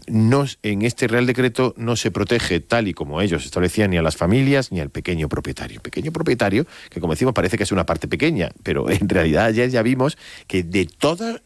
en este Real Decreto no se protege, tal y como ellos establecían, ni a las familias ni al pequeño propietario. El pequeño propietario, que como decimos parece que es una parte pequeña, pero en realidad ayer ya vimos que de toda